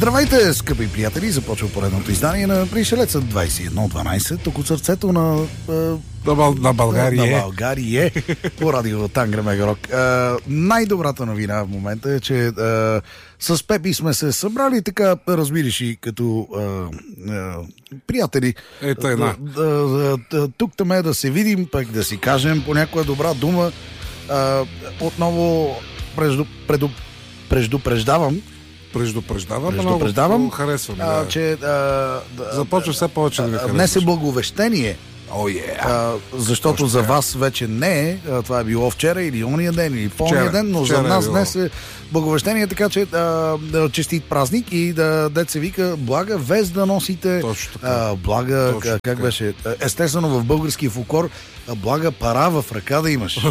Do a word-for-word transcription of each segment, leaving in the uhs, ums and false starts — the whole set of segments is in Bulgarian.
Здравейте, скъпи приятели! Започва поредното издание на Пришелеца двайсет и едно дванайсет, тук от сърцето на... На, Бал, на България. На България. По радио Тангра Мегарок. Най-добрата новина в момента е, че а, с Пепи сме се събрали така, разбираш и като а, а, приятели. Ето една. Да, да, да, тук там е да се видим, пък да си кажем по някоя добра дума. А, отново прежду, преду, преждупреждавам, Преждупреждавам, Преждупреждавам, много харесвам. а, Да. че... А, да, Започва все повече да ви харесваш. Днес е благовещение. О, oh, yeah. А, защото Точно за така. вас вече не е. А, това е било вчера или ония ден, или по-ония Вчера, ден, но вчера за е нас било. днес е благовещение, така че а, да, честит празник и да дет се вика блага вез да носите. Точно така. А, блага, Точно как така. беше? Естествено в българския фолклор а, блага пара в ръка да имаш.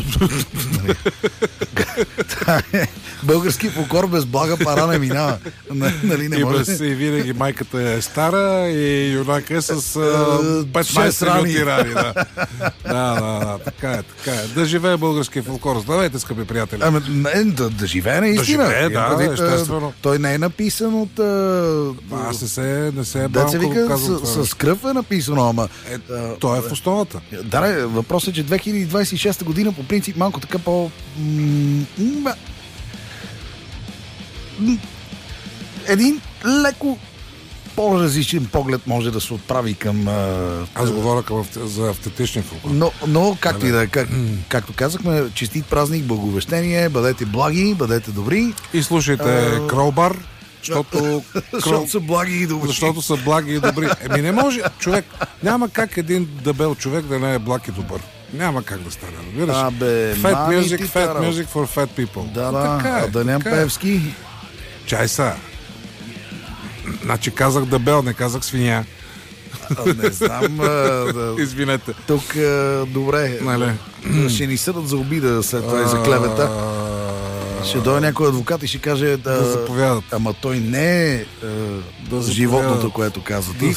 Български фолклор без блага пара не минава. Нали, не И, може. без, и винаги майката е стара и юнака е с а, петнайсет рани. минути рани. Да. да, да, да, така е, така е. Да живее българския фолклор. Здравейте, скъпи приятели. Ами, не, да, да живее наистина. Да живее, да, Имам предвид, а, естествено. Той не е написан от... А, Аз не се, не се е Деца малко вика, казвам това. с, с кръв е написано, ама... Е, а, той е в основата. Да, не, въпросът е, че две хиляди двайсет и шеста година по принцип малко така по... м, м, м, един леко по-различен поглед може да се отправи към... а, Аз говоря към, авт- за автентичния фолклор. Но, но както и да е, как, както казахме, честит празник, благовещение, бъдете благи, бъдете добри, И слушайте А, Кролбар, защото защото са благи и добри. Защото са благи и добри. Еми не може, човек, няма как един дебел човек да не е благ и добър. Няма как да стане, разбираш? Абе, Fat мами music, ти fat кара. music for fat people. Да, да, така е, а Данян така е. Певски. Чай са. Значи казах дебел, не казах свиня. А, не знам. А, да, Извинете. тук а, добре. Нали? Ще ни съдат за обида след това и за клевета. Ще дойде някой адвокат и ще каже да, Да заповядат. ама той не е а, заповядат. животното, което каза ти.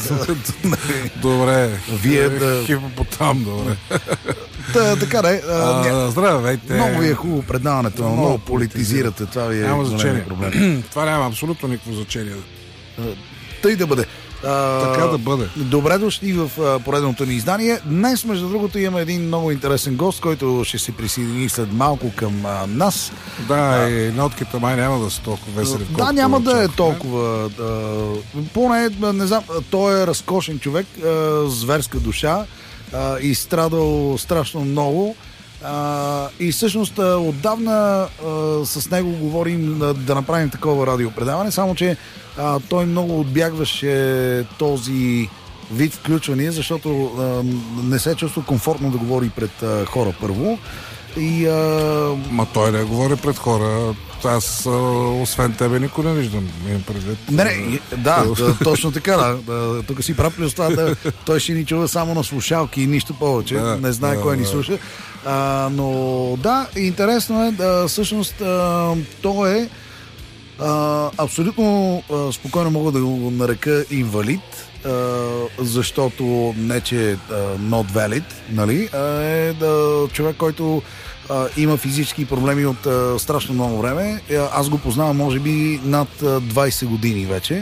Добре. Вие да- Хипопотам, добре. Та, така да е. а, ня- А, здравейте. Много ви е хубаво предаването, много, много политизирате. Това ви е Няма големият значение. проблем. Това няма абсолютно никакво значение. Тъй да бъде. А, Така да бъде. Добре дошли в а, поредното ни издание. Днес, между другото, имаме един много интересен гост, който ще се присъедини след малко към а, нас. Да, и нотките май няма да са толкова весели. Да, колкото няма да е очаквахме. толкова. А, поне, а, не знам, а, той е разкошен човек, а, зверска душа а, и страдал страшно много. А, и всъщност а, отдавна а, с него говорим да, да направим такова радиопредаване, само че а, той много отбягваше този вид включвания, защото а, не се чувства комфортно да говори пред а, хора първо. И а, Ма той не говори пред хора. Аз, а, освен тебе, никой не виждам. Имам предвид. Не, не, да, да, точно така, да. да тук си прав, плюс това, да, той ще ни чува само на слушалки и нищо повече. Да, не знае да, кой ни да. слуша. А, но да, интересно е, да, всъщност а, той е а, абсолютно а, спокойно мога да го нарека инвалид, а, защото не че е not valid, нали, а е да, човек, който а, има физически проблеми от а, страшно много време. А, аз го познавам може би над а, двайсет години вече.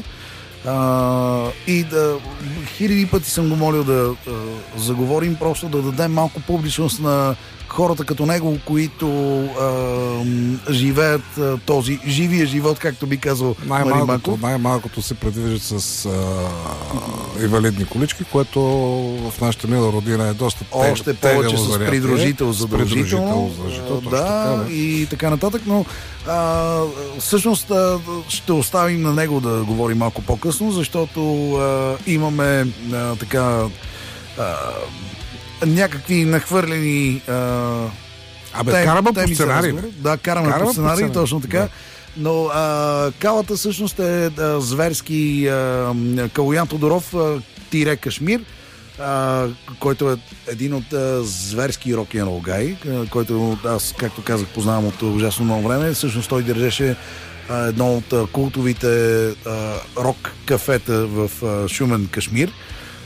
А, и да, хиляди пъти съм го молил да а, заговорим, просто да дадем малко публичност на хората като него, които а, м, живеят а, този живия живот, както би казал Мари Най-малкото, Маков. най-малкото се предвиждат с а, инвалидни колички, което в нашата мила родина е доста тег, Още повече тегаво с занятие. придружител С задължително. придружител, задължително, точно Да, така, да. и така нататък, но а, всъщност а, ще оставим на него да говори малко по-късно, защото а, имаме а, така а, някакви нахвърлени а, Абе, тем- караме по теми за сценарий, разговор. бе. Да, караме, Караме по по сценарий, сценарий, точно така. да. Но а, калата всъщност е а, зверски а, Калоян Тодоров а, тире Кашмир, а, който е един от а, зверски рок-н-рол гай, а, който аз, както казах, познавам от ужасно много време. Всъщност той държеше а, едно от а, култовите а, рок-кафета в а, Шумен, Кашмир.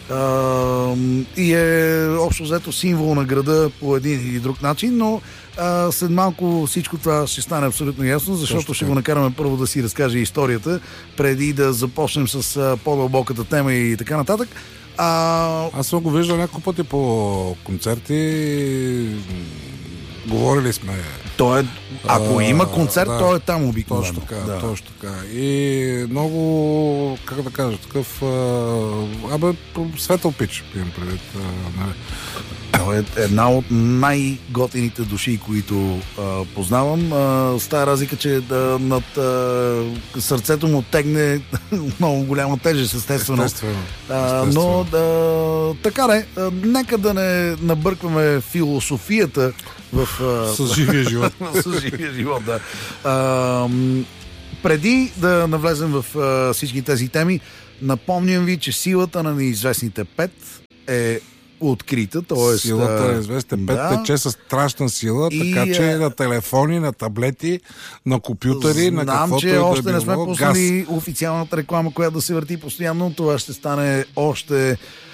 А, и е общо взето символ на града по един или друг начин, но а, след малко всичко това ще стане абсолютно ясно, защото Точно ще го накараме първо да си разкаже историята, преди да започнем с а, по-дълбоката тема и така нататък. А... Аз съм го виждал няколко пъти по концерти. Говорили сме. Той е, ако а, има концерт, да, той е там обикновено. Точно така, да. точно така. И много, как да кажа, такъв а, абе, светъл пич, имам предвид. А, Той е една от най-готините души, които а, познавам. А, с тази разлика, че да, над а, сърцето му тегне много голяма тежест, естествено. Естествено. А, но да, така не, а, нека да не набъркваме философията в... А, с живия живот. с живия живот, да. А, преди да навлезем в а, всички тези теми, напомням ви, че силата на неизвестните пет е открита, т.е. Силата на неизвестните пет да. Тече с страшна сила, и, така че на телефони, на таблети, на компютъри, знам, на каквото че е да още било, не сме пуснали газ. Официалната реклама, която да се върти постоянно. Това ще стане още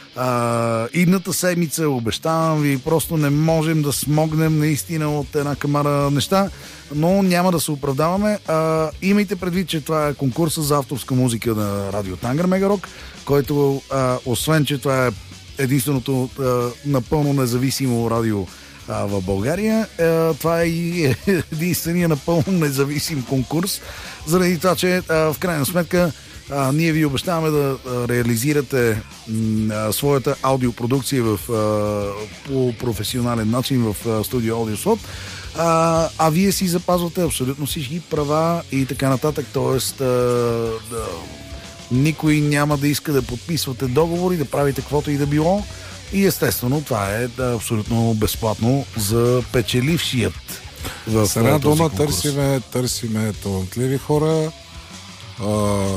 а, идната седмица, обещавам ви. Просто не можем да смогнем наистина от една камара неща, но няма да се оправдаваме. А, имайте предвид, че това е конкурса за авторска музика на Радио Тангър Мегарок, който а, освен, че това е единственото а, напълно независимо радио а, в България, а, това е и единствения напълно независим конкурс, заради това, че а, в крайна сметка а, ние ви обещаваме да а, реализирате м, своята аудиопродукция в, а, по професионален начин в а, студио Audioslot, а, а вие си запазвате абсолютно всички права и така нататък, т.е. да, никой няма да иска да подписвате договори, да правите каквото и да било. И естествено, това е да, абсолютно безплатно за печелившият. С една дума търсиме, търсиме талантливи хора, а,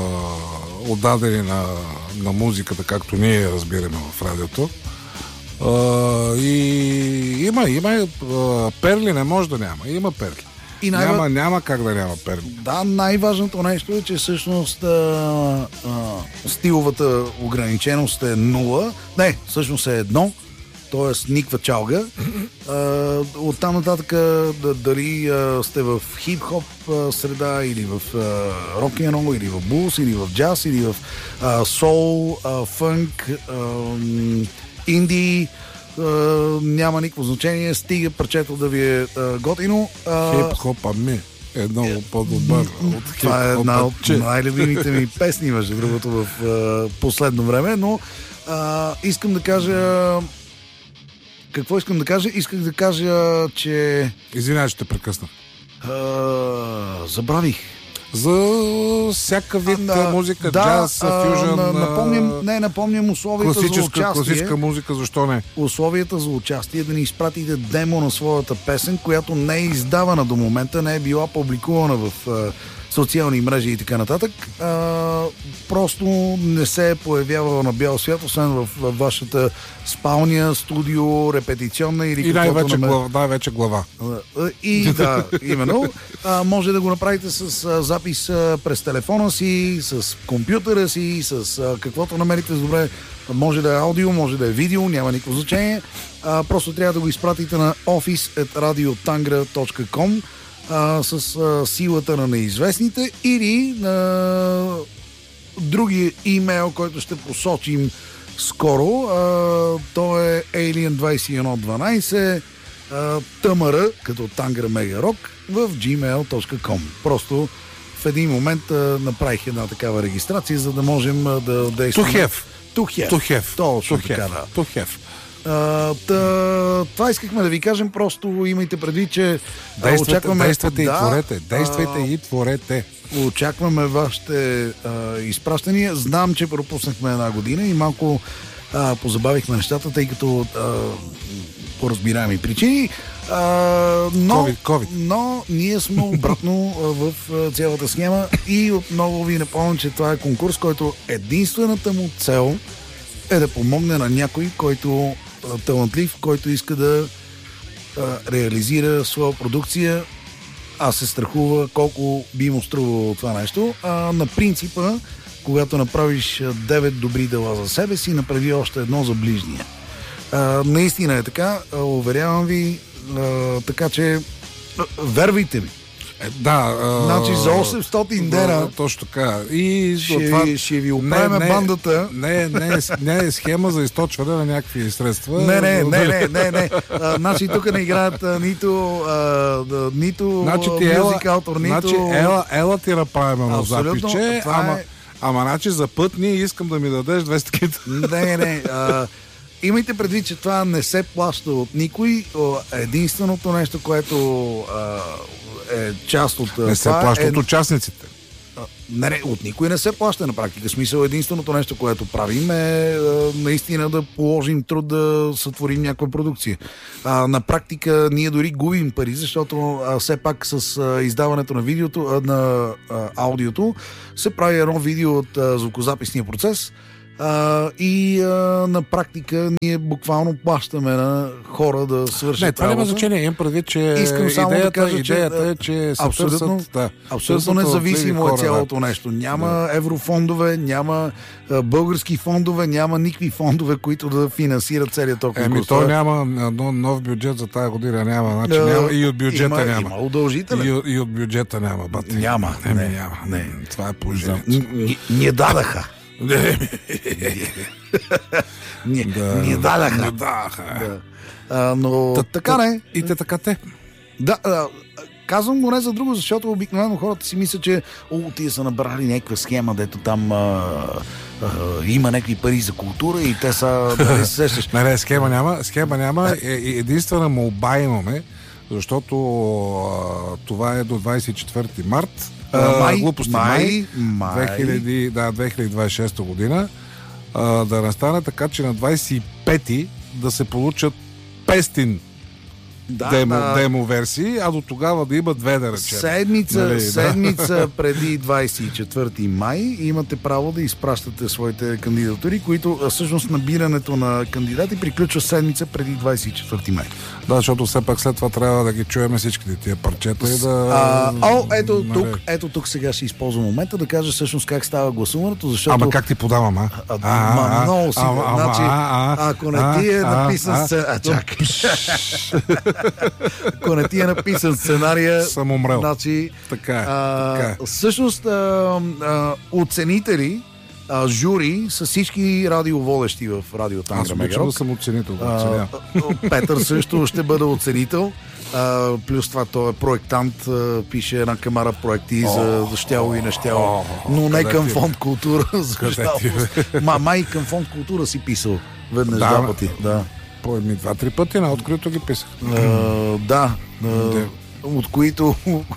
отдадени на, на музиката, както ние разбираме в радиото. А, и има, има а, перли, не може да няма. Има перли. И най- няма, няма как да няма перли. Да, най-важното нещо е, че всъщност а, а, стиловата ограниченост е нула. Не, всъщност е едно, т.е. никва чалга. А, оттам нататък да, дали а, сте в хип-хоп а, среда, или в рок-н-рол, или в блуз, или в джаз, или в а, сол, а, фънк, а, инди, Uh, няма никакво значение, стига парчето да ви е uh, готино. Uh, Хип-хопа ми е много по-добър от това е една от че... най-любимите ми песни, между другото, в uh, последно време, но uh, искам да кажа... Какво искам да кажа? Исках да кажа, че... Извинявай, ще те прекъсна. Uh, забравих. За всяка вид да, музика, да, джаз, фюжън... На, напомням, не, напомням условията за участие. Класическа музика, защо не? Условията за участие да ни изпратите демо на своята песен, която не е издавана до момента, не е била публикувана в а, социални мрежи и така нататък. А, просто не се е появявала на бял свят, освен в, в вашата спалня, студио, репетиционна или и най-вече, намер... глава, най-вече глава. И да, именно. А, може да го направите с а, запис а, през телефона си, с компютъра си, с а, каквото намерите с добре. Може да е аудио, може да е видео, няма никакво значение. А, просто трябва да го изпратите на офис ет радио тангра точка ком а, с а, силата на неизвестните или на другия имейл, който ще посочим скоро. А, то е alien двайсет и едно дванайсет тъмъра, като Тангър Мегарок, в джимейл точка ком. Просто в един момент а, направих една такава регистрация, за да можем а, да действаме. Тухев. Тухев. Тухев. Точно така, да. Тухев. А, тъ, това искахме да ви кажем, просто имайте предвид, че действате, очакваме... Действате да, и творете. Действайте а, и творете. Очакваме вашите а, изпращания. Знам, че пропуснахме една година и малко а, позабавихме нещата, тъй като а, по разбираеми причини. А, но, COVID, COVID. но ние сме обратно а, в а, цялата схема и отново ви напомням, че това е конкурс, който единствената му цел е да помогне на някой, който а, талантлив, който иска да а, реализира своя продукция. Аз се страхува колко би му струвало това нещо. А, на принципа, когато направиш девет добри дела за себе си, направи още едно за ближния. А, наистина е така, а, уверявам ви, а, така че а, вервайте ми. Е, да. А, значи за осемстотин дена. Да, точно така. И ще, това, ще ви оправим бандата. Не, не, не, не е схема за източване на някакви средства. Не, не, не, не, не, не. А, значи тук не играят а, нито, а, нито значи, мюзик автор, нито... Значи ела, ела ти направим едно запиче, ама, е... ама значи за път ние искам да ми дадеш двеста кита. Не, не, а, имайте предвид, че това не се плаща от никой. Единственото нещо, което а, е част от... Не се плаща е... от участниците. Не, не, от никой не се плаща на практика. Смисъл, единственото нещо, което правим е а, наистина да положим труд да сътворим някаква продукция. А, на практика ние дори губим пари, защото а, все пак с а, издаването на видеото, а, на а, аудиото се прави едно видео от а, звукозаписния процес. Uh, и uh, на практика ние буквално плащаме на хора да свършат. Не, това няма значение. Имам предвид, че искам само идеята, да кажа, че, идеята е, че се абсолютно, търсят, да, абсолютно независимо е цялото да. нещо. Няма да. еврофондове, няма а, български фондове, няма никакви фондове, които да финансират целият този конкурс. Еми, то няма но, нов бюджет за тази година. Няма. Значи, uh, няма и от бюджета има, няма. Има удължителен. И, и от бюджета няма. Бат. Няма. Не, не, няма. Не. Това е положението. Ние дадаха. Ние дадаха. Но така не. И те така те. Да, казвам го не за друго, защото обикновено хората си мислят, че о, тия са набрали някаква схема, дето там а, а, има някакви пари за култура и те са... Да, сещаш. Не, не, схема няма. Схема няма. Е, единствена молба имаме, защото а, това е до двадесет и четвърти март. Uh, май, глупости, май, май, две хиляди, да, две хиляди двадесет и шеста година, а, да настане така, че на двадесет и пети да се получат петстотин да, демо, да. демо версии, а до тогава да има две, да речем. Седмица, нали, седмица да. преди двадесет и четвърти май имате право да изпращате своите кандидатури, които всъщност набирането на кандидати приключва седмица преди двадесет и четвърти май. Да, защото все пак след това трябва да ги чуем всичките тия парчета и да... А, о, ето тук, ето тук сега ще използвам момента да кажа всъщност как става гласуването, защото... Ама как ти подавам, а? а, а, а много си. Значи, ако не ти е написан сценария... А, чакай. Ако не ти е написан сценария... Съм умрел. Значи, така е. А, така е. Всъщност, а, а, оценители, а, жури са всички радиоводещи в радио Тангра Мега Рок. Аз да съм оценител. Да Петър също ще бъде оценител. А, плюс това той е проектант, а, пише една камара проекти за щяло и нещяло, но не към фонд култура. За жалост. Ма, май към фонд култура си писал веднъж два пъти. Да. По едни два-три пъти на открито ги писах. А, да. А, от които...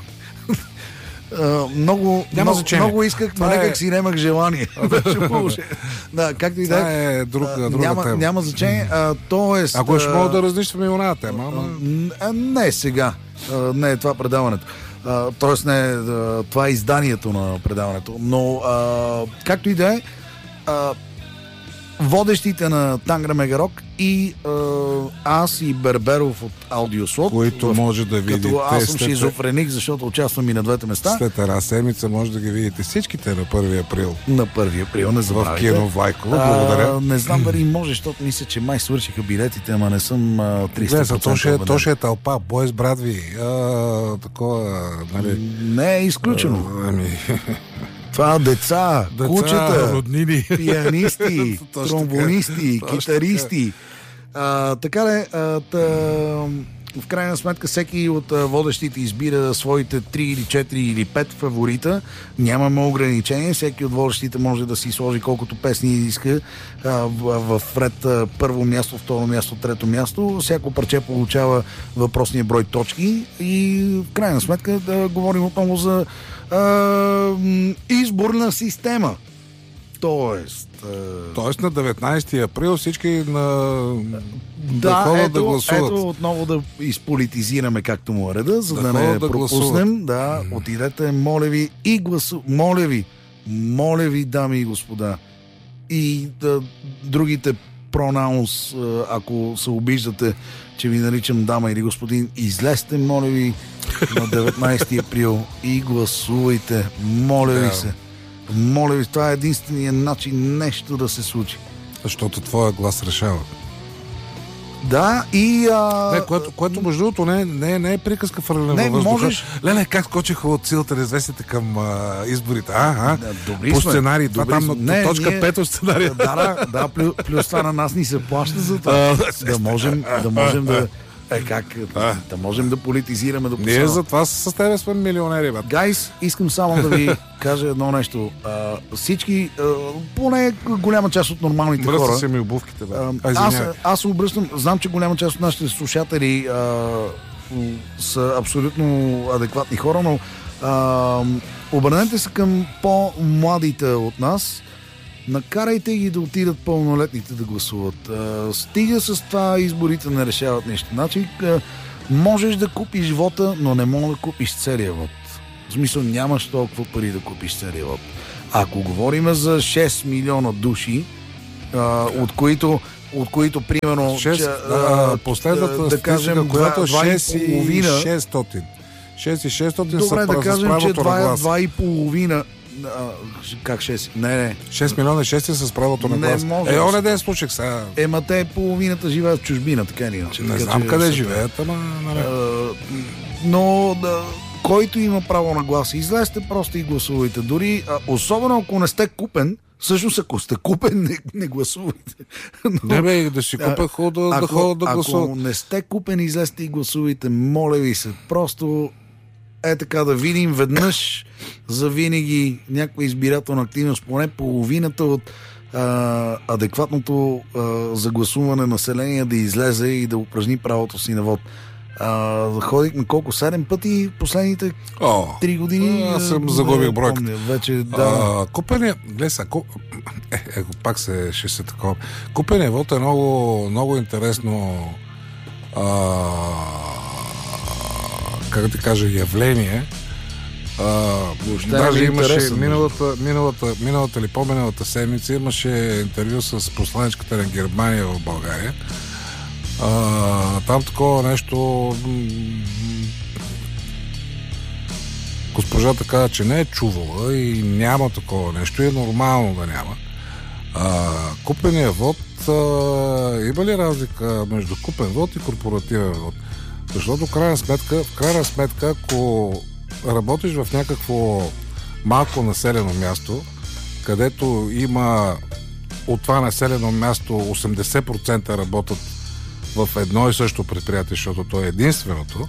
Uh, много, много, много исках, но някак си нямах желание. Да, както и да е. Друга, друга няма, тема. няма значение. Uh, тоест, Ако ще uh, мога да разнищваме и оная тема. Ама... Uh, не сега. Uh, не е това предаването. Uh, тоест не е uh, това е изданието на предаването. Но uh, както и да е, uh, водещите на Тангра Мега Рок и е, аз и Берберов от Аудиослот, които в, може да видите. Като аз съм шизофреник, защото участвам и на двете места. След една седмица може да ги видите всичките на първи април. На първи април, не забравяйте. В кино Вайково, благодаря. А, не знам дали може, защото мисля, че май свършиха билетите, ама не съм а, триста процента. Гледа, то ще, то ще е тълпа, бойс брадви, такова, нали? Не е изключено. А, ами... Това деца, деца кучета, роднини, пианисти, тромбонисти, китаристи. А, така ли, а, та, в крайна сметка всеки от а, водещите избира своите три или четири или пет фаворита. Нямаме ограничение. Всеки от водещите може да си сложи колкото песни иска а, в, в ред а, първо място, второ място, трето място. Всяко парче получава въпросния брой точки и в крайна сметка да говорим отново за Uh, изборна система. Тоест... Uh... Тоест на деветнадесети април всички на... да, да ходят ето, да гласуват. Ето отново да изполитизираме както му е реда, за да, да не да пропуснем. Да, отидете, моля ви, и гласу... Моля ви, моля ви, дами и господа, и да, другите пронаунс, ако се обиждате, че ви наричам дама или господин, излезте, моля ви, на деветнадесети април и гласувайте. Моля ви се. Моля ви, това е единственият начин нещо да се случи. Защото твоя глас решава. Да, и... А... Не, което, което между другото не, не, не е приказка фърлена не, във въздуха. Можеш... Леле, как скочиха от силата на известите към а, изборите. А, а, добри по сме, сценарий. Това там на не, точка ние... пет от сценария. Да, да, да, плюс, плюс това на нас ни се плаща за това. да можем да... Можем да Е, как? А. Да можем да политизираме до Ние затова с тебе сме милионери, бе. Гайс, искам само да ви кажа едно нещо. А, всички, а, поне голяма част от нормалните Мръсна хора... се ми обувките, бе. А, аз, аз се обръщам, знам, че голяма част от нашите слушатели а, са абсолютно адекватни хора, но а, обърнете се към по-младите от нас. Накарайте ги да отидат пълнолетните да гласуват. А, стига с това, изборите не решават нещо. Значи, а, можеш да купиш вота, но не можеш да купиш целия вод. В смисъл, нямаш толкова пари да купиш целия вод. Ако говорим за шест милиона души, а, от които от които, примерно, шест, че, а, последната да, да кажем, която е шест и шестстотин. шест и шестстотин Добре, са да кажем, че два и половина. Как шест? Не, не. шест милиона и шест с правото на глас. Е, оне ден случих сега. Ема те половината живеят в чужбина, така или иначе. Не така, знам че, къде са, живеят, ама... А, но да, който има право на глас, излезте просто и гласувайте. Дори, а, особено ако не сте купен, всъщност ако сте купен, не, не гласувайте. Но, не бе, да си купен, ход да, да ходя да гласуват. Ако не сте купен, излезте и гласувайте. Моля ви се, просто е така да видим веднъж за винаги някаква избирателна активност, поне половината от а, адекватното а, за гласуване население да излезе и да упражни правото си на вод. Uh, ходихме колко? Седем пъти последните три години. Аз съм загубих бройката. Вече, да. Uh, купения, гледай са, ку... е, е, пак се, ще се такова. Купения вод е много, много интересно uh, как да ти кажа, явление. Uh, даже имаше миналата, миналата, миналата или по-миналата седмица имаше интервю с посланичката на Германия в България. А, там такова нещо госпожата каза, че не е чувала и няма такова нещо и е нормално да няма. А, купения вод, а, има ли разлика между купен вод и корпоративен вод? Защото в крайна сметка, в крайна сметка, ако работиш в някакво малко населено място, където има от това населено място осемдесет процента работят в едно и също предприятие, защото то е единственото,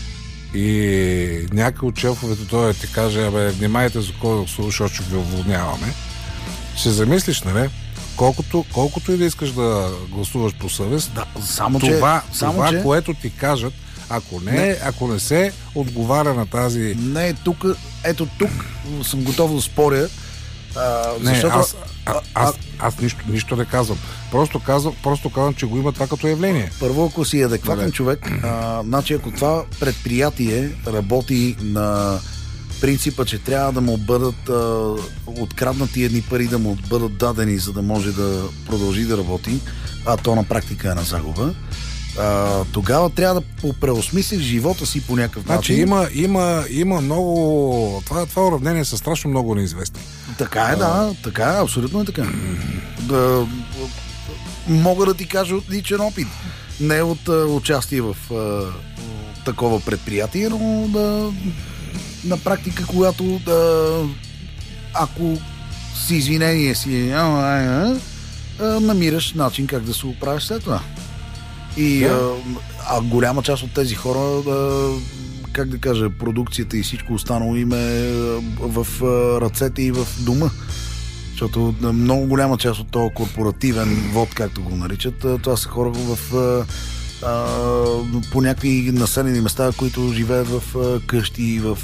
и някой от шефовете той ти каже, абе, внимайте за кой да слуша, защото ви уволняваме. Ще замислиш, нали? Колкото, колкото и да искаш да гласуваш по съвест, да, само, това, че, само, това че... което ти кажат, ако не, не, ако не се отговаря на тази... Не, тук, ето тук съм готов да споря. А, не, защото... аз, а, аз, аз, аз нищо, нищо не казвам. Просто казвам, просто казвам, че го има това като явление. Първо, ако си адекватен Добре. човек, а, значи ако това предприятие работи на принципа, че трябва да му бъдат а, откраднати едни пари, да му бъдат дадени, за да може да продължи да работи, а то на практика е на загуба, а, тогава трябва да преосмислиш живота си по някакъв значи, начин. Има, има, има много... Това, това уравнение са страшно много неизвестни. Така е, да. Така е, абсолютно е така. Да, мога да ти кажа от личен опит. Не от а, участие в а, такова предприятие, но да, на практика, когато да, ако с извинение си а, а, а, намираш начин как да се оправиш след това. И да. а, а голяма част от тези хора, да, как да кажа, продукцията и всичко останало им е в ръцете и в дома. Защото много голяма част от този корпоративен вод, както го наричат, това са хора в а, по някакви населени места, които живеят в а, къщи, в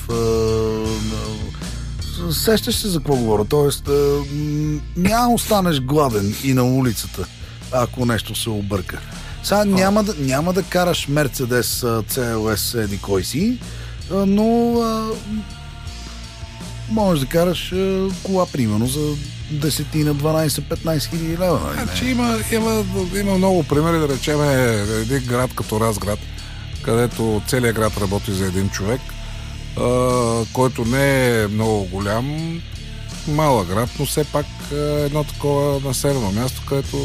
а, сещаш се за какво говоря. Тоест а, няма останеш гладен и на улицата, ако нещо се обърка. Сега няма да, няма да караш Мерцедес Си Ел Ес еди кой си, но а, можеш да караш а, кола, примерно, за десет на дванайсет-петнайсет хиляди лева. Значи има, има, има много примери, да речем един град като Разград, където целият град работи за един човек, а, който не е много голям, малък град, но все пак едно такова населено място, където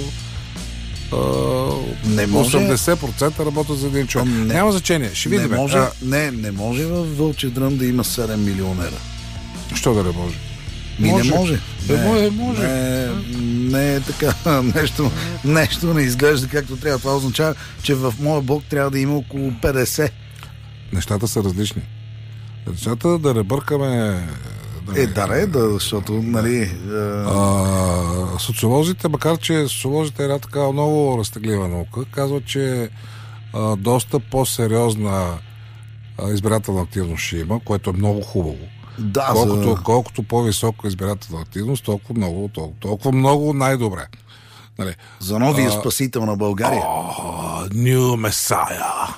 не може... осемдесет процента работят за един човек. Не, няма значение, ще видим. Не може, а... не, не може във Вълчи дръм да има седем милионера. Що да не може? Ми може. не може. Не, не може. Не, не е така. Нещо, нещо не изглежда както трябва. Това означава, че в моя блок трябва да има около петдесет. Нещата са различни. Нещата да не бъркаме... Да, е, да, не, да, защото, нали... Е... А, социолозите, макар че социолозите е една така много разтеглива наука, казват, че а, доста по-сериозна а, избирателна активност ще има, което е много хубаво. Да, колкото, за... колкото по-висока избирателна активност, толкова много, толкова, толкова много най-добре. Нали? За новия а... спасител на България. New Messiah.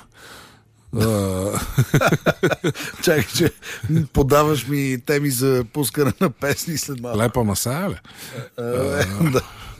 Чакай, че подаваш ми теми за пускане на песни след малко. Лепа Масая, ли? Да.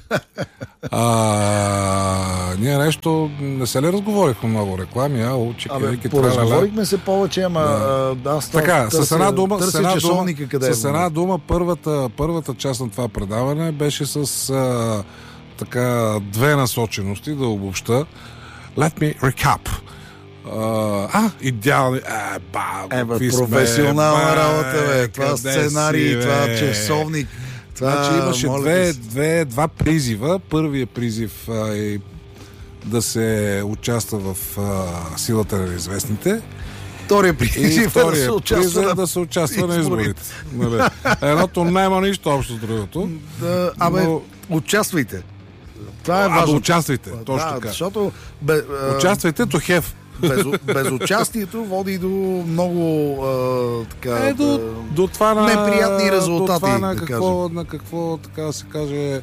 А, ние нещо не се ли разговорихме много реклами, а учики, Абе, поразговорихме се повече, ама да. Аз така, с една дума, с една дума, къде с една дума първата, първата част на това предаване беше с а, така две насочености, да обобща. Let me recap. Uh, а, идеални. А, ба, е, бе, професионална бе, работа, бе. Това сценарий, си, това часовник. Това, значи имаше две, две, два призива. Първият призив а, е да се участва в а, силата на неизвестните. Втория призив втория да, призив да, да се участва на изборите. Нали? Едното няма нищо общо с другото. Да, абе, но... участвайте. Това е важно. А, да участвайте, точно да, така. Защото, бе, а... участвайте до хев. Без, безучастието води до много а, така, е, до, до това на, неприятни резултати. До това на, да какво, на какво, така да се каже,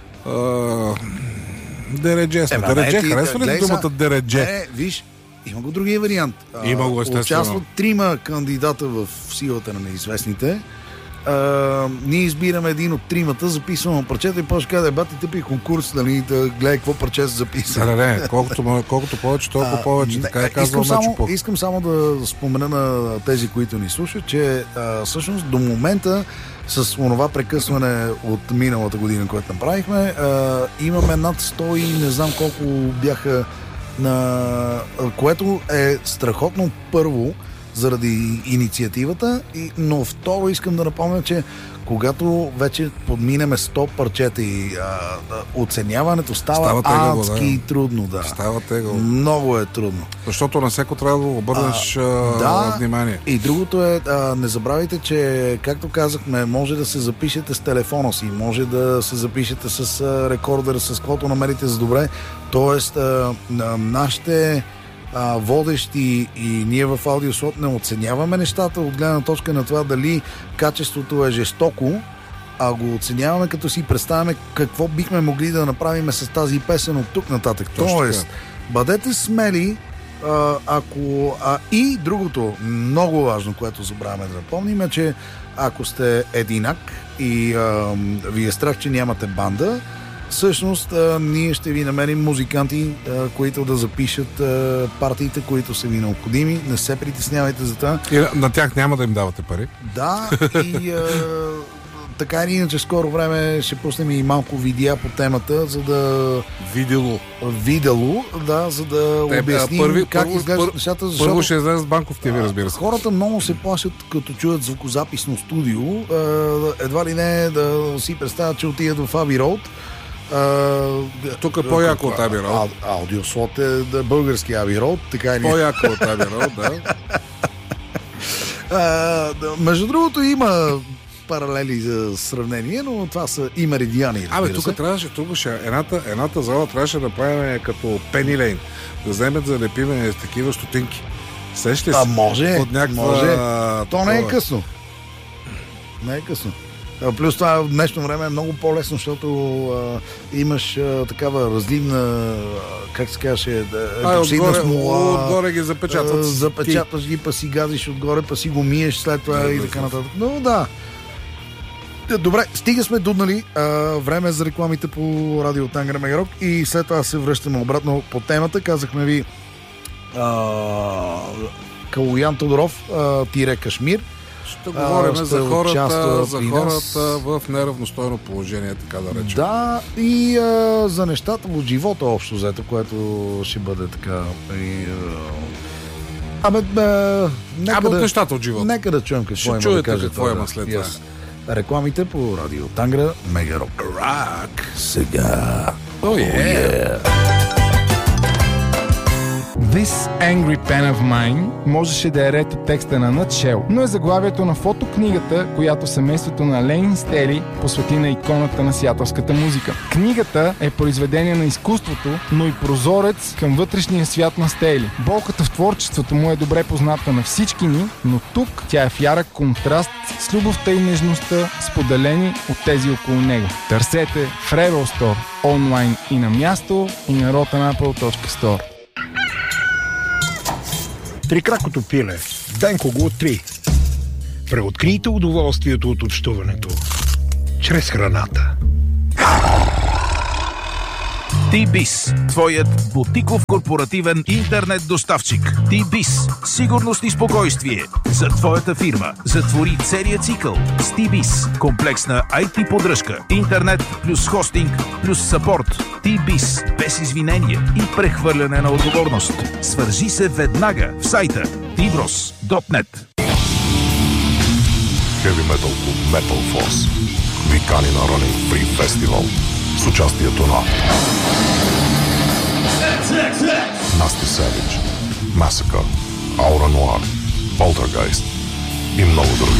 дередже сме. Е, дередже, харесва ли думата дередже? Не, виж, има го другия вариант. Има го, естествено. Участват трима кандидата в силата на неизвестните. Uh, ние избираме един от тримата, записваме парчета и после казва, бати тъпи конкурс, нали, да гледай какво парче се записа. Не, не, колкото, колкото повече, толкова uh, повече. Така е казвам, искам, само, искам само да спомена на тези, които ни слушат, че uh, всъщност до момента с онова прекъсване от миналата година, което направихме, uh, имаме над сто и не знам колко бяха на... което е страхотно първо, заради инициативата, но второ искам да напомня, че когато вече подминеме сто парчета и а, оценяването става, става тегаво, адски да. трудно. Да. Става тегаво. Много е трудно. Защото на всеко трябва да обърнеш а, да, внимание. И другото е, а, не забравяйте, че както казахме, може да се запишете с телефона си, може да се запишете с а, рекордер, с каквото намерите за добре. Тоест, а, нашите А, водещи и ние в Аудиослот не оценяваме нещата от гледна точка на това дали качеството е жестоко, а го оценяваме като си представяме какво бихме могли да направим с тази песен от тук нататък. Точно Тоест, така. бъдете смели, а, ако... А, и другото, много важно, което забравяме да напомним, е, че ако сте единак и а, ви е страх, че нямате банда, всъщност, а, ние ще ви намерим музиканти, а, които да запишат а, партиите, които са ви необходими. Не се притеснявайте за това. И на тях няма да им давате пари. Да, и а, така или иначе скоро време ще пуснем и малко видеа по темата, за да... Видело. Видело, да, за да Те, обясним първи, как първо, изглеждат пър, нещата. Защото първо ще излезе с банков ти ви, разбира се. Хората много се плашат, като чуят звукозаписно студио. А, едва ли не да си представят, че отидат в Аби Роуд. Uh, Тук е по-яко от Аби Роуд. Аудиослот е да, български Аби Роуд, така и по-яко от Аби Роуд, да. uh, да. Между другото има паралели за сравнение, но това са и меридиани. Абе, тук трябваше, тук ще, едната, едната зала трябваше да правим като Пени Лейн, да вземем за лепиме такива стотинки. Сещате си? А може, от някаква, може. А, То не е късно. Не е късно. Плюс това в днешно време е много по-лесно, защото а, имаш а, такава разливна, как се казваше, епоксидна смола. Отгоре ги запечатват. А, запечатваш ги, па си газиш отгоре, па си го миеш след това да, и така нататък. Но да. Добре, стига сме дуднали. А, време за рекламите по радио Тангра Мегарок и след това се връщаме обратно по темата. Казахме ви а, Калоян Тодоров, а, тире Кашмир. Ще говорим ще за хората, за хората нас в неравностойно положение, така да речем. Да, и а, за нещата в живота общо взето, което ще бъде така. И, а... Абе, бе, нека Абе, да, от нещата от живота. Нека да чуем какво ще има чуете да каже какво това, има да. след Yes. това. Рекламите по радио Тангра, Мега Рок. Рак. Сега. О, oh, yeah. yeah. This Angry Pen of Mine можеше да е ред от текста на Nutshell, но е заглавието на фотокнигата, която семейството на Ленин Стели посвети на иконата на сиатълската музика. Книгата е произведение на изкуството, но и прозорец към вътрешния свят на Стели. Болката в творчеството му е добре позната на всички ни, но тук тя е в ярък контраст с любовта и нежността, споделени от тези около него. Търсете в Rebel Store, онлайн и на място, и на rotanapple точка store. Трикракото пиле. Денко го три. Преоткрийте удоволствието от общуването чрез храната. T-Biz, твоят бутиков корпоративен интернет доставчик. T-Biz, сигурност и спокойствие за твоята фирма. Затвори целият цикъл с T-Biz. Комплексна ай ти поддръжка, интернет плюс хостинг плюс съпорт. T-Biz, без извинения и прехвърляне на отговорност. Свържи се веднага в сайта ти брос точка нет. Heavy Metal Club Metal Force викани на Running Free Festival с участието на Nasty Savage, Massacre, Aura Noir, Poltergeist и много други.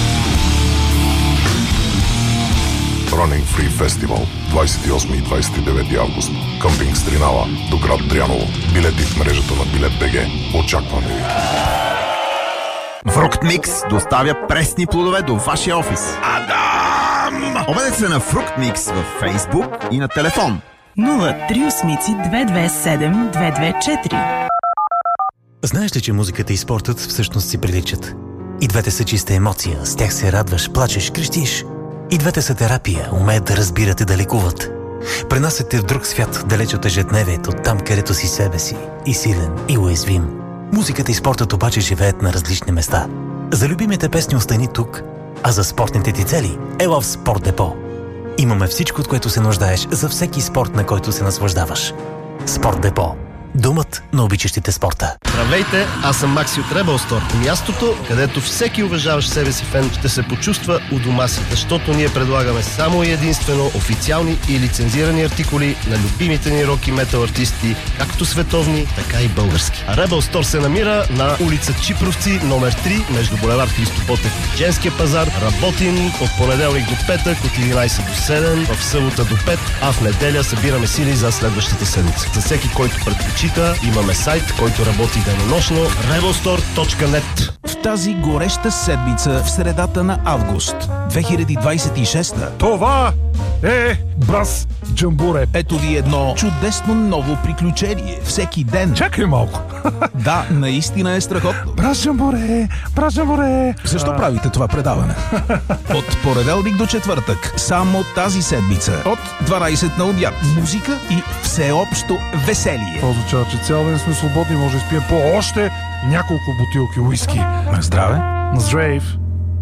Running Free Festival двадесет и осми и двадесет и девети август. Къмпинг Стринава до град Дряново. Билети в мрежата на Билет БГ. Очакваме ви! Фрукт Микс доставя пресни плодове до вашия офис. Адам! Обадете се на Фрукт Микс във Фейсбук и на телефон нула три осем две две седем две две четири. Знаеш ли, че музиката и спортът всъщност си приличат? И двете са чиста емоция, с тях се радваш, плачеш, крещиш. И двете са терапия, умеят да разбират и да лекуват. Пренасят те в друг свят, далеч от ежедневието, там където си себе си, и силен, и уязвим. Музиката и спортът обаче живеят на различни места. За любимите песни остани тук, а за спортните ти цели ела в Спорт Депо. Имаме всичко, от което се нуждаеш за всеки спорт, на който се наслаждаваш. Спорт Депо. Думът на обичащите спорта. Здравейте, аз съм Макси от Rebel Store. Мястото, където всеки уважаващ себе си фен ще се почувства у дома си, защото ние предлагаме само и единствено официални и лицензирани артикули на любимите ни рок и метал артисти, както световни, така и български. А Rebel Store се намира на улица Чипровци, номер три, между булевард Христо Ботев и Женския пазар. Работим от понеделник до петък, от единадесет до седем, в събота до пет, а в неделя събираме сили за следващата седмица. За всеки, който предпочита, имаме сайт, който работи денонощно rebel store точка нет. В тази гореща седмица в средата на август две хиляди двадесет и шеста Това е Брас Джамбуре. ето ви едно чудесно ново приключение. Всеки ден. Чакай малко. Да, наистина е страхотно. Брас Джамбуре, Брас Джамбуре. Защо а... правите това предаване? От понеделник до четвъртък, само тази седмица, от дванадесет на обяд, музика и всеобщо веселие. Това означава, че цял ден сме свободни, може да спием по още няколко бутилки уиски. На здраве. На здрав.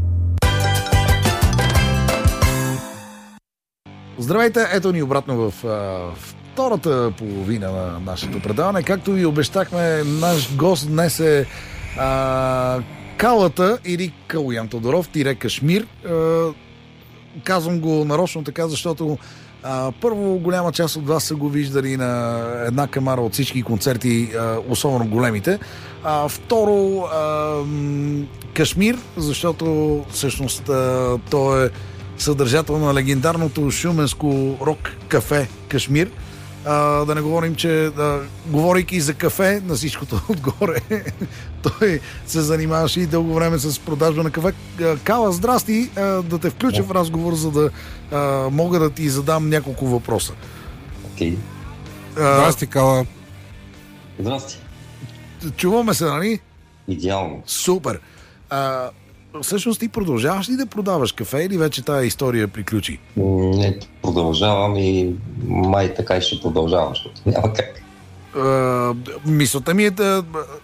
Здравейте, ето ни обратно в а, втората половина на нашето предаване. Както ви обещахме, наш гост днес е а, Калата или Калуян Тодоров, тире Кашмир. А, казвам го нарочно така, защото а, първо голяма част от вас са го виждали на една камара от всички концерти, а, особено големите. А, второ, а, Кашмир, защото всъщност а, той е съдържател на легендарното шуменско рок кафе Кашмир. А, да не говорим, че да, говорейки за кафе, на всичкото отгоре, той се занимаваше и дълго време с продажба на кафе. Кала, здрасти, а, да те включа в разговор, за да а, мога да ти задам няколко въпроса. Окей. Okay. Здрасти, Кала. Здрасти. Чуваме се, нали? Идеално. Супер. А, всъщност ти продължаваш ли да продаваш кафе или вече тая история приключи? Не, продължавам и май така и ще продължавам, защото няма как. А, мисълта ми е да...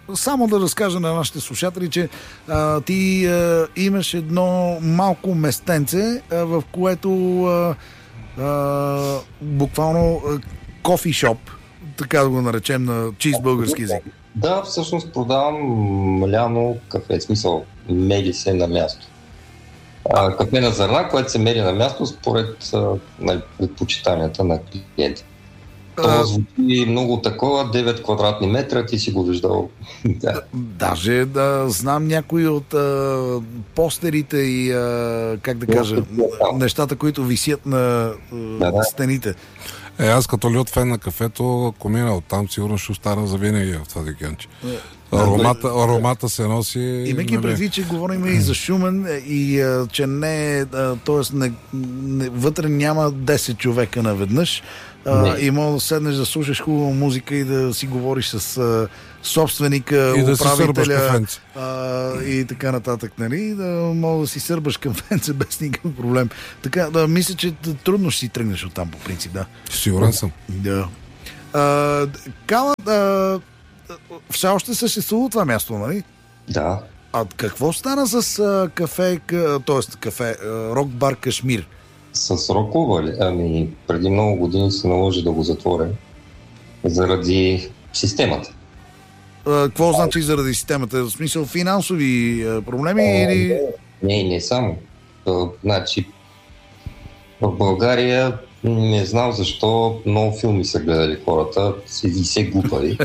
само да разкажа на нашите слушатели, че а, ти а, имаш едно малко местенце, а, в което а, а, буквално кофи шоп, така да го наречем на чист български език. Да, всъщност продавам ляно кафе, в смисъл мери се на място. А, кафе на зърна, което се мери на място според а, предпочитанията на клиента. Това звучи много такова, девет квадратни метра, ти си го виждал. Да. Даже да знам някои от а, постерите и, а, как да кажа, нещата, които висят на а, да, да. стените. Е, аз като лют фен на кафето, ако мина оттам, сигурно ще остана за винаги в това декенче. Аромата, аромата се носи... Имайки предвид, че говорим и за Шумен, и а, че не, а, т.е. Не, не, вътре няма десет човека наведнъж, а, и мога да седнеш да слушаш хубава музика и да си говориш с а, собственика, и управителя да а, и така нататък, нали? Да мога да си сърбаш кафенце без никакъв проблем. Така, да, мисля, че трудно ще си тръгнеш оттам по принцип, да. Сигурен съм. Да. А, Кала, а, все още съществува това място, нали? Да. А какво стана с а, кафе, т.е. кафе, рок бар Кашмир? С рокова ли? Ами, преди много години се наложи да го затворя заради системата. А, какво значи заради системата? В смисъл финансови проблеми а, или... Не, не само. А, значи, в България не знам защо много филми са гледали хората и се глупави.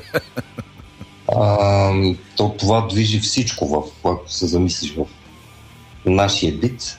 А, то това движи всичко, в, ако се замислиш в нашия бит.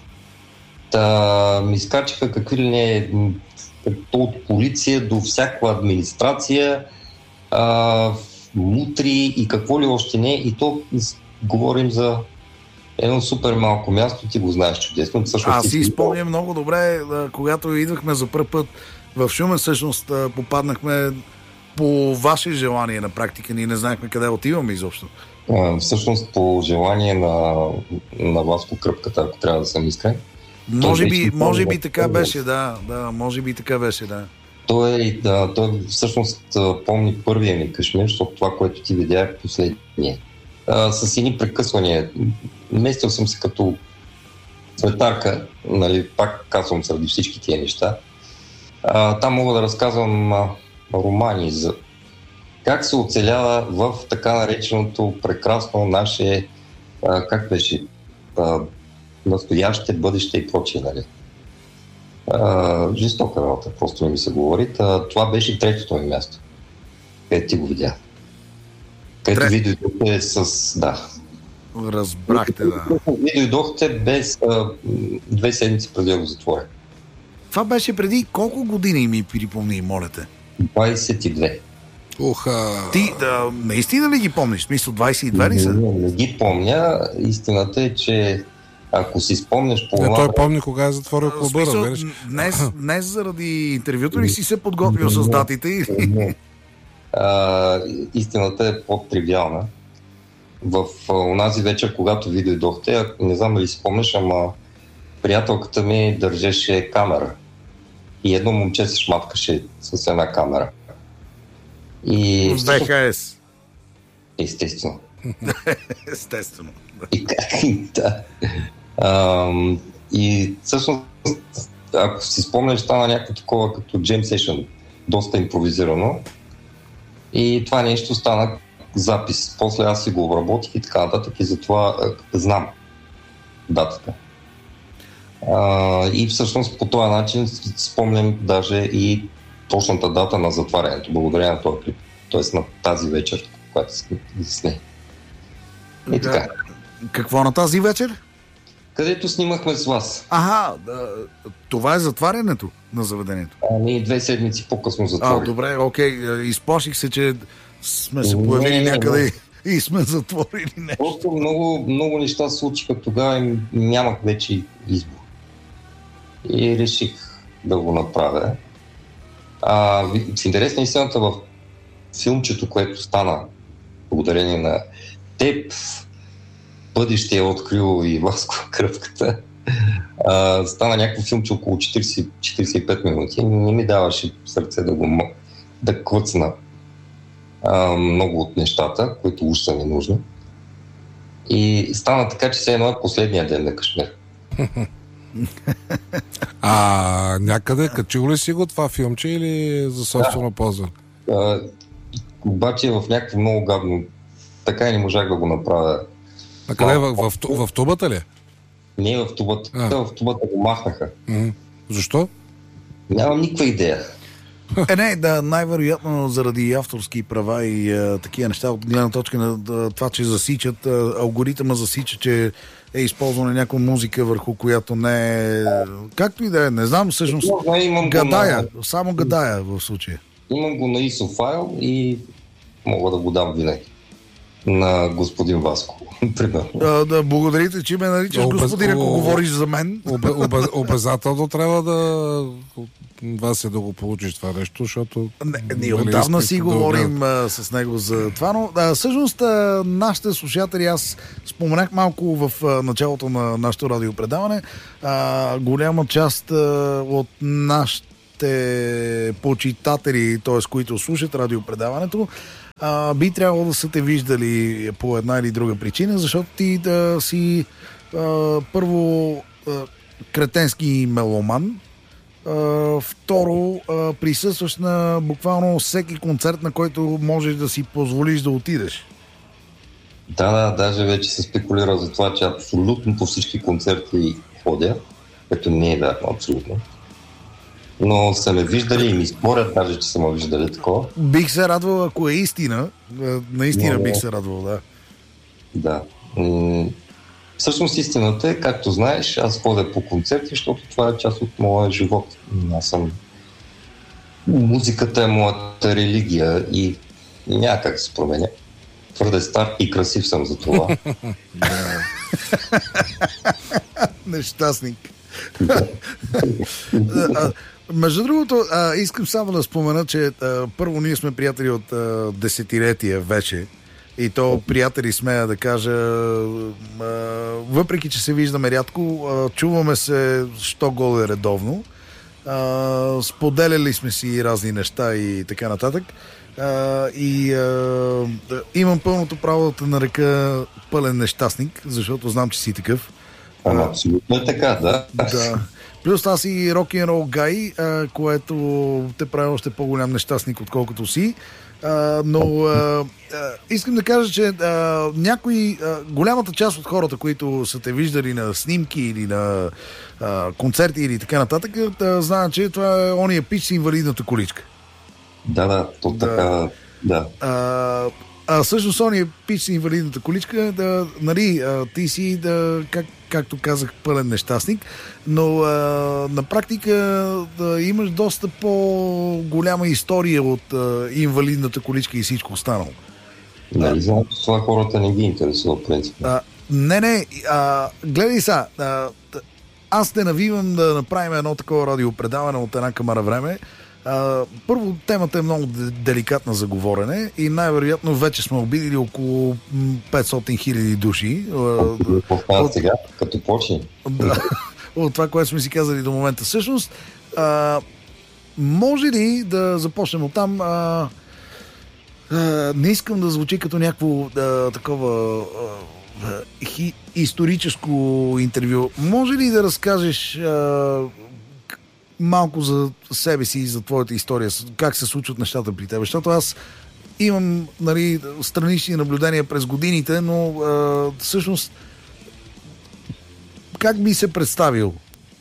Та ми скачаха какви ли не, от полиция до всякаква администрация, а, мутри и какво ли още не. И то говорим за едно супер малко място, ти го знаеш чудесно. Всъщност, Аз си спомням много добре, когато идвахме за първ път в Шумен, всъщност попаднахме по ваше желание на практика. Ние не знаехме къде отиваме изобщо. А, всъщност по желание на, на вас по кръпката, ако трябва да съм искрен. Може би, може би така беше, да, да, може би така беше, да. Той, да, той всъщност помни първия ми Кашмир, защото това, което ти видя е последния. А, с едни прекъсвания. Местил съм се като цветарка, нали, пак казвам заради всички тия неща. А, там мога да разказвам а, романи за как се оцелява в така нареченото прекрасно наше, а, как беше, а, настояще, бъдеще и прочие, нали. А, жестока работа, просто ми се говори. А, това беше третото ми място, където ти го видя. Където ви дойдохте с... Да. Разбрахте, да. Ви дойдохте без а, две седмици преди да го затворя. Това беше преди колко години, ми припомни, моля те? двайсет и две. Уха. Ти да, наистина ли ги помниш? В смисъл двайсет и две ли са? Не, не ги помня. Истината е, че ако си спомняш по... Не, той помни кога е затворил клуба, разбираш. Днес, днес заради интервюто ли си се подготвил с датите? А, истината е по-тривиална. В а, онази вечер, когато ви дойдохте, не знам дали си спомняш, ама приятелката ми държеше камера. И едно момче се шматкаше с една камера. И... С ВХС. Естествено. Естествено. И как? Да. А, и всъщност, ако си спомняш, стана някакво такова като Jam Session, доста импровизирано. И това нещо стана запис. После аз си го обработих и така нататък, и затова а, знам датата. А, и всъщност по този начин спомням даже и точната дата на затварянето, благодарение на този клип. Тоест на тази вечер, която с нея. И така. Какво на тази вечер? Където снимахме с вас. Ага, да, това е затварянето на заведението. Ами две седмици по-късно затворих. А, добре, окей, изплаших се, че сме се появили не, някъде не. И сме затворили нещо. Просто много, много неща се случиха тогава и нямах вече избор. И реших да го направя. А, в интерес на истината, в филмчето, което стана благодарение на теб, бъдеще е открил и Васко кръвката, а, стана някакво филмче около четирийсет до четирийсет и пет минути. Не ми даваше сърце да го да клъцна а, много от нещата, които уж са ни нужни. И стана така, че все едно е последния ден на Кашмир. А някъде качил ли си го това филмче или за собствено да. полза? А, обаче в някакво много гадно. Така и не можах да го направя. А къде? В, в, в, в тубата ли? Не в тубата. А. В тубата го махнаха. М-м. Защо? Нямам никаква идея. Е, не, да, най-вероятно заради авторски права и а, такива неща, от гледна точка на да, това, че засичат, а, алгоритъма засича, че е използвана някаква музика, върху която не е... Както и да е, не знам, всъщност имам гадая, на... само гадая в случая. Имам го на ай ес о файл и мога да го дам винаги на господин Васко. Да, да, благодарите, че ме наричаш Обез... господин, ако говориш за мен. Обез... Обязателно трябва да вас е да го получиш това нещо, защото... Не, ние отдавна си да говорим да... с него за това, но да, всъщност нашите слушатели, аз споменах малко в началото на нашето радиопредаване, а, голяма част а, от нашите почитатели, т.е. които слушат радиопредаването, а, би трябвало да са те виждали по една или друга причина, защото ти да си а, първо а, кретенски меломан, а, второ а, присъстваш на буквално всеки концерт, на който можеш да си позволиш да отидеш. Да, да, даже вече се спекулира за това, че абсолютно по всички концерти ходя, което не е вярно абсолютно. Но са ме виждали и ми спорят даже, че са ме виждали такова. Бих се радвал, ако е истина. Наистина Но, бих се радвал, да. Да. М- всъщност истината е, както знаеш, аз ходя по концерти, защото това е част от моя живот. Аз съм... Музиката е моята религия и няма как да се променя. Твърде стар и красив съм за това. Нещастник. Между другото, а, искам само да спомена, че а, първо ние сме приятели от а, десетилетия вече и то приятели смея да кажа, а, въпреки че се виждаме рядко, а, чуваме се що годе редовно, а, споделяли сме си разни неща и така нататък. А, и а, имам пълното право да те нарека пълен нещастник, защото знам, че си такъв. Ама абсолютно е така, да. Да. Плюс аз и рок-н-рол гай, а, което те прави още по-голям нещастник, отколкото си. А, но а, а, искам да кажа, че а, някои, а, голямата част от хората, които са те виждали на снимки или на а, концерти или така нататък, да знаят, че това е ония пич с инвалидната количка. Да, да, то да. така, да. А, а всъщност ония пич с инвалидната количка, да, нали, а, ти си, да, как, както казах, пълен нещастник, но а, на практика да, имаш доста по-голяма история от а, инвалидната количка и всичко останало. Нали, знам, че това хората не ги интересува, в принцип. А, не, не, а, гледай са, а, аз те навивам да направим едно такова радиопредаване от една камара време. Uh, първо, темата е много деликатна за говорене и най-вероятно вече сме обидили около петстотин хиляди души. Uh, от, сега, като почни. Да, от това, което сме си казали до момента. Всъщност, uh, може ли да започнем от там? Uh, uh, не искам да звучи като някакво uh, такова uh, hi, историческо интервю. Може ли да разкажеш uh, малко за себе си и за твоята история, как се случват нещата при теб? Защото аз имам, нали, странични наблюдения през годините, но а, всъщност как би се представил?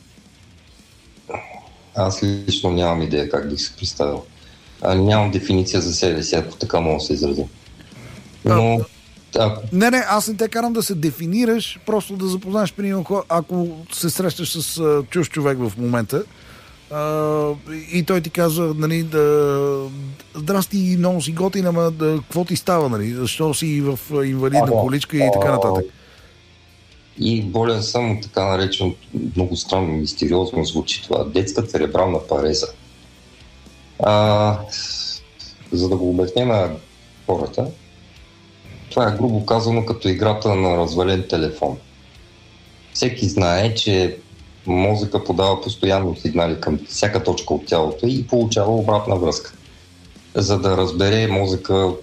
Аз лично нямам идея как бих се представил. А, нямам дефиниция за себе си, ако така мога да се изразя. Но... А... Не, не, аз не те карам да се дефинираш, просто да запознаеш при него, ако се срещаш с а, чуж човек в момента, Uh, и той ти казва, нали, да, здрасти, много си готин, ама да, какво ти става, нали, защо си в инвалидна а, количка и така нататък. И болен съм, така наречен, много странно, мистериозно звучи това, детска церебрална пареза. А, за да го обясня на хората, това е грубо казано като играта на развален телефон. Всеки знае, че мозъка подава постоянно сигнали към всяка точка от тялото и получава обратна връзка. За да разбере мозъка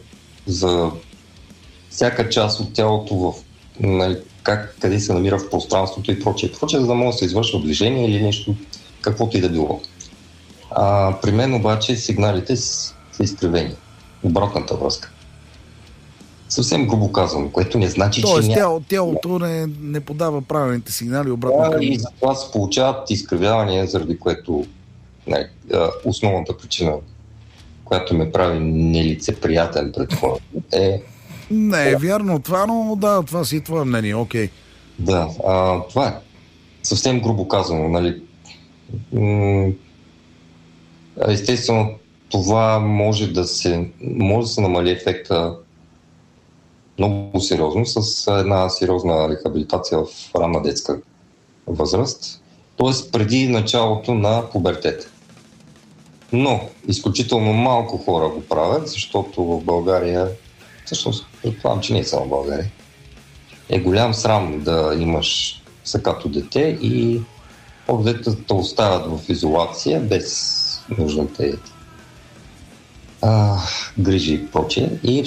за всяка част от тялото, в, нали, как, къде се намира в пространството и прочее, прочее, за да може да се извършва движение или нещо, каквото и да било. А, при мен обаче сигналите са изкривени. Обратната връзка. Съвсем грубо казвам, което не значи, Тоест, че... Тоест, тялото не, не подава правилните сигнали обратно. Да, и затова се получават изкривявания, заради което не, основната причина, която ме прави нелицеприятен пред хората е... Не е вярно това, но да, това си е твое мнение, окей. Okay. Да, а, това е съвсем грубо казано, нали. М- естествено, това може да се, може да се намали ефекта много сериозно с една сериозна рехабилитация в ранна детска възраст, т.е. преди началото на пубертета. Но изключително малко хора го правят, защото в България, всъщност предполагам, че не е само в България, е голям срам да имаш сакато дете и детето те оставят в изолация без нужните а, грижи и прочее. И